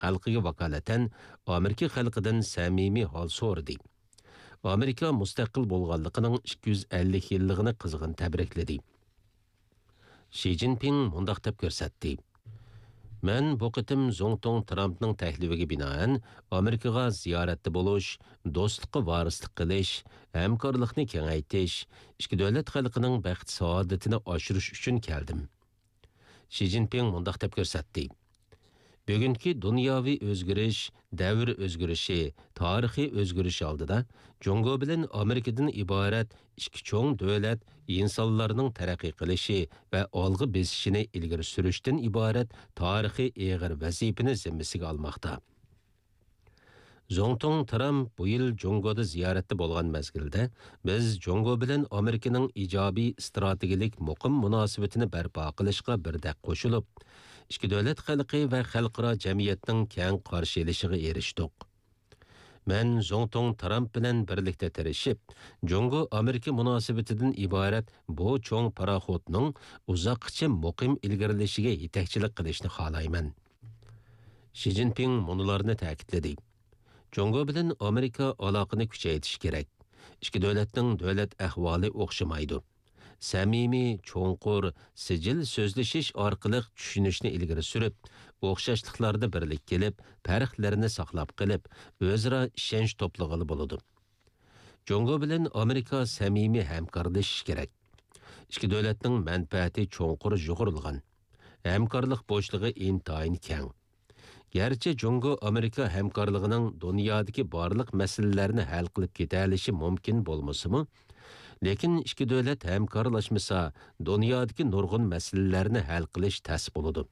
xalqiga vakolatan Amerika xalqidan samimiy hol so'radi. Amerika mustaqil bo'lganligining 250 yilligini qizg'in tabrikladi. Xi Jinping mundaq deb ko'rsatdi. Men bu qitim Zongtong Trumpning taklifiga binoan Amerikaga ziyoratda bo'lish, do'stlikqa varislik qilish, hamkorlikni kengaytirish, ikki davlat xalqining baxt saodatini oshirish uchun keldim. Xi Jinping mundaq deb ko'rsatdi. Bugungi dunyoviy o'zgarish, davr o'zgarishi, tarixiy o'zgarish oldida Jongo bilan Amerikadan iborat ikki cho'ng davlat insonlarning taraqqiy qilishi va olg'a besishini ilgari surishdan iborat tarixiy eg'ir vazifani zimmasiga olmoqda. Zongtong Trump bu yil Jongoda ziyoratda bo'lgan mezgilda biz Jongo bilan Amerikaning ijobiy strategik muqim munosabatini barpo qilishga birdaq qo'shilib, ikki davlat xalqi va xalqaro jamiyatning keng qarshi elishiga erishdik. Men Zongtong Trump bilan birlikda tirishib, Jongo Amerika munosabatidan iborat bu cho'ng paraxodning uzoqcha muqim ilgarilishiga yetakchilik qilishni xohlayman. Xi Jinping munolarni ta'kidladi. Jongo bilan Amerika aloqani kuchaytirish kerak. İki davlatning davlat ahvoli o'xshamaydi. Samimiy, cho'nqur, sijil so'zlashish orqali tushunishni ilgari surib, o'xshashliklarda birlik kelib, farqlarni saqlab qilib, o'zaro ishonch to'plag'ili bo'ladi. Jongo bilan Amerika samimiy hamkorlashish kerak. İki davlatning manfaati cho'nqur jug'urilgan. Hamkorlik bo'shlig'i intayin keng. Gerçi Jongo Amerika hamkorligining dunyodagi barliq masalalarni hal qilib ketalishi mumkin bo'lmasa-mu, lekin ikki davlat hamkorlashmasa, dunyodagi nurg'un masalalarni hal qilish tas bo'ladi.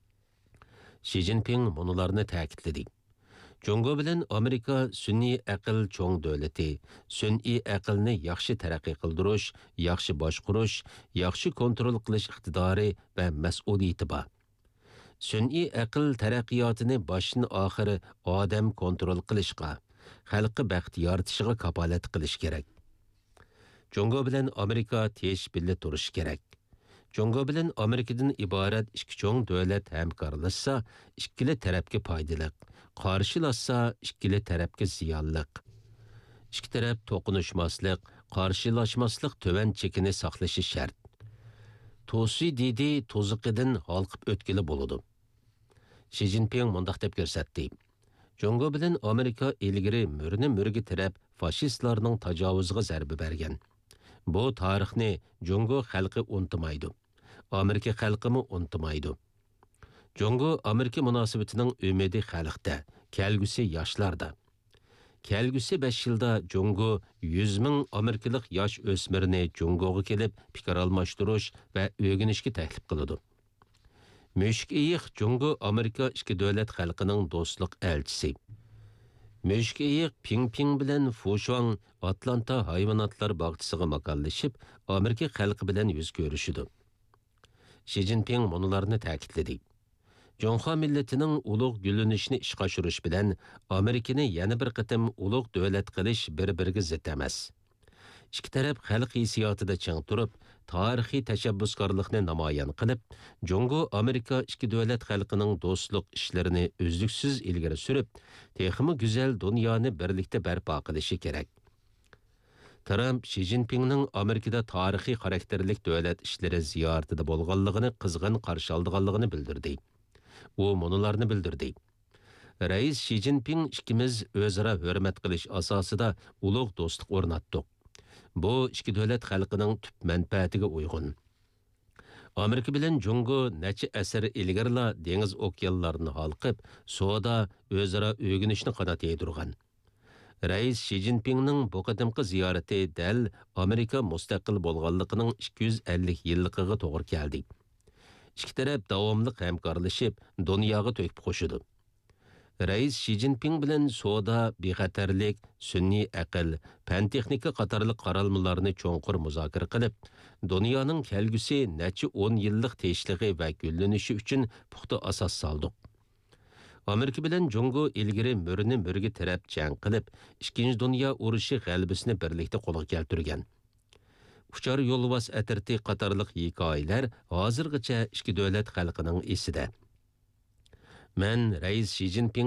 Xi Jinping bularni ta'kidladi. Jongo bilan Amerika sun'iy aql cho'ng davlati, sun'iy aqlni yaxshi taraqqiy qildirish, yaxshi boshqarish, yaxshi kontrol qilish iqtidori va mas'uliyati bor. Sun'iy aql taraqqiyotini boshdan oxiri odam kontrol qilishga, xalqi baxt yoritishiga kapolat qilish kerak. Jongo bilan Amerika tez birga turish kerak. Jongo bilan Amerikadan iborat ikki cho'ng davlat hamkorlashsa, ikkili tarafga foydali, qarshilashsa, ikkili tarafga ziyonli. Ikki taraf to'qinishmaslik, qarshilashmaslik to'van chekini saqlashi shart. To'si dedi to'ziqidan halqib o'tkili bo'ladi. Xi Jinping mundaq deb ko'rsatdi. Jongo bilan Amerika ilgari murni-murgi taraf fashistlarning tajovuziga zarba bergan. Bu tarixni Jongo xalqi unutmaydi. Amerika xalqimi unutmaydi. Jongo Amerika munosabatining umidi xalqda, kelgusi yoshlarda. Kelgusi 5 yilda Jongo 100 ming Amerikalik yosh o'smirni Jongoga kelib fikr almashtirish va o'rganishga taklif qiladi. Müşk-Eyiq Jongo Amerika ikki davlat xalqining do'stlik elchisi. Müşk-Eyiq Ping bilan Fushuang Atlanta hayvonotlar bog'chisiga makonlashib, Amerika xalqi bilan yuz ko'rishdi. Xi Jinping bularni ta'kidladi. Jonxo millatining ulug' gullanishini ishga oshirish bilan Amerikani yana bir qatim ulug' davlat qilish bir-biriga zid emas. İki taraf xalq hissiyotida chang turib, tarixiy tashabbuskorlikni namoyon qilib, Jongo Amerika ikki davlat xalqining do'stlik ishlarini uzluksiz ilgari surib, texmi go'zal dunyoni birlikda barpo qilishi kerak. Trump Xi Jinpingning Amerikada tarixiy xarakterlik davlat ishlari ziyoratida bo'lganligini qizg'in qarshi olganligini bildirdi. U munolarni bildirdi. Rais Xi Jinping ikkimiz o'zaro hurmat qilish asosida ulug' do'stlik o'rnatdik. Bu ikki davlat xalqining tub manfaatiga uyg'un. Amerika bilan Jongo necha asr ilgarila dengiz okeanlarini halqib, savdo o'zaro o'rganishni qanot yedirgan. Rais Xi Jinpingning bu qadimgi ziyorati dal Amerika mustaqil bo'lganligining 250 yilligiga to'g'ri keldi. İki taraf davomli hamkorlashib, dunyoga to'kib qo'shidi. Rais Xi Jinping bilan savdo, bexatarlik, sun'iy aql, fan texnika qatorliq qaralmalarni cho'nqur muzokara qilib, dunyoning kelgusi necha 10 yillik tinchlig'i va gullanishi uchun puxta asos soldik. Amerika bilan Jongo ilgari murni-murgi taraf jang qilib, Ikkinchi dunyo urushi g'alabasini birlikda qo'lga keltirgan. Uchar yo'lbos atirti qatorliq hikoyalar hozirgacha ikki davlat xalqining esida. Мен Рәис Ши Цзиньпин